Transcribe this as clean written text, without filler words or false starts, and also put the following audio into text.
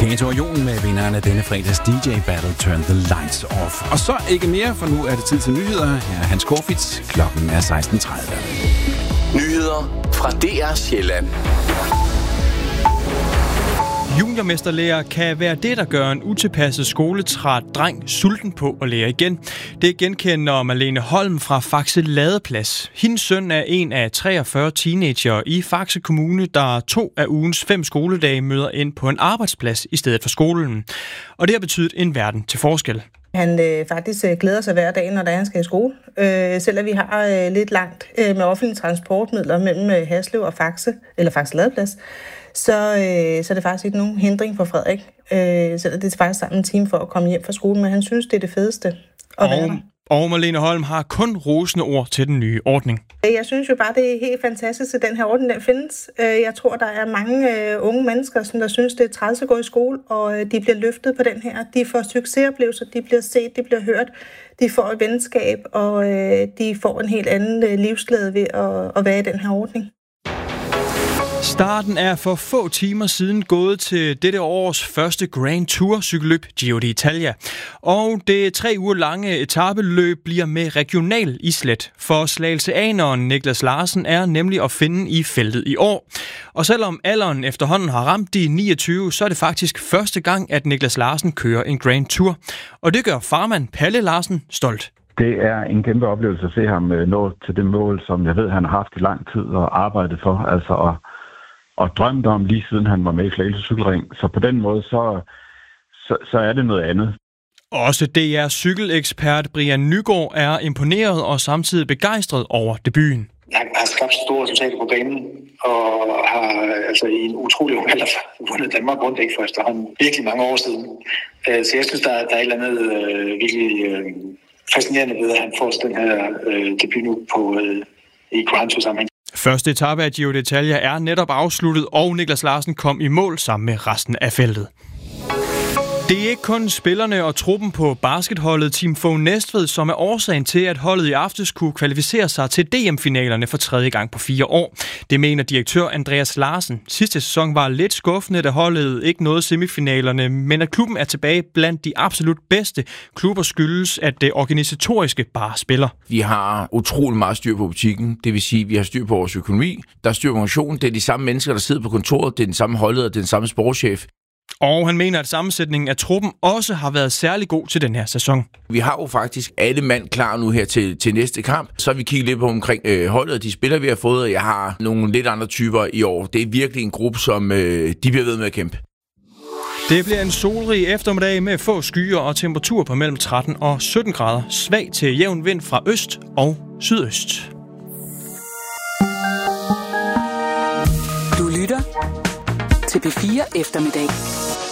Kato og Jon med vinderen af denne fredags DJ Battle Turn the Lights Off. Og så ikke mere, for nu er det tid til nyheder. Her er Hans Korfitz. Klokken er 16:30. Nyheder fra DR Sjælland. Juniormesterlærer kan være det, der gør en utilpasset skoletræt dreng sulten på at lære igen. Det genkender Marlene Holm fra Faxe Ladeplads. Hendes søn er en af 43 teenager i Faxe Kommune, der 2 af ugens 5 skoledage møder ind på en arbejdsplads i stedet for skolen. Og det har betydet en verden til forskel. Han faktisk glæder sig hver dag, når han skal i skole. Selvom vi har lidt langt med offentlige transportmidler mellem Haslev og Faxe, eller Faxe Ladeplads, så er det faktisk ikke nogen hindring for Frederik. Selvom det er faktisk sammen en time for at komme hjem fra skolen, men han synes, det er det fedeste at være der. Og Marlene Holm har kun rosende ord til den nye ordning. Jeg synes jo bare, det er helt fantastisk, at den her ordning den findes. Jeg tror, der er mange unge mennesker, der synes, det er træls at gå i skole, og de bliver løftet på den her. De får succesoplevelser, de bliver set, de bliver hørt, de får et venskab, og de får en helt anden livsglæde ved at være i den her ordning. Starten er for få timer siden gået til dette års første Grand Tour cykelløb Giro d'Italia. Og det 3 uger lange etapeløb bliver med regional islet. For slagelseaneren Niklas Larsen er nemlig at finde i feltet i år. Og selvom alderen efterhånden har ramt de 29, så er det faktisk første gang, at Niklas Larsen kører en Grand Tour. Og det gør farmand Palle Larsen stolt. Det er en kæmpe oplevelse at se ham nå til det mål, som jeg ved, han har haft i lang tid og arbejdet for. Altså og drømte om lige siden han var med i Slagelse Cykelring. Så på den måde, så er det noget andet. Også DR cykelekspert Brian Nygaard er imponeret og samtidig begejstret over debuten. Han har skabt store resultater på banen, og har altså i en utrolig ung alder vundet Danmark rundt, ikke for efterhånden virkelig mange år siden. Så jeg synes, der er et eller andet virkelig fascinerende ved, at han får den her debut nu i Grand Tour sammenhæng. Første etape af Giro d'Italia er netop afsluttet, og Niklas Larsen kom i mål sammen med resten af feltet. Det er ikke kun spillerne og truppen på basketholdet Team Fogh Næstved, som er årsagen til, at holdet i aftes kunne kvalificere sig til DM-finalerne for 3. gang på 4 år. Det mener direktør Andreas Larsen. Sidste sæson var lidt skuffende, da holdet ikke nåede semifinalerne, men at klubben er tilbage blandt de absolut bedste klubber skyldes, at det organisatoriske bare spiller. Vi har utrolig meget styr på butikken, det vil sige, at vi har styr på vores økonomi, der er styr på organisationen, det er de samme mennesker, der sidder på kontoret, det er den samme holdleder, det er den samme sportschef. Og han mener, at sammensætningen af truppen også har været særlig god til den her sæson. Vi har jo faktisk alle mand klar nu her til næste kamp. Så har vi kigget lidt på omkring holdet og de spillere, vi har fået, og jeg har nogle lidt andre typer i år. Det er virkelig en gruppe, som de bliver ved med at kæmpe. Det bliver en solrig eftermiddag med få skyer og temperatur på mellem 13 og 17 grader. Svag til jævn vind fra øst og sydøst. Du lytter til P4 Eftermiddag.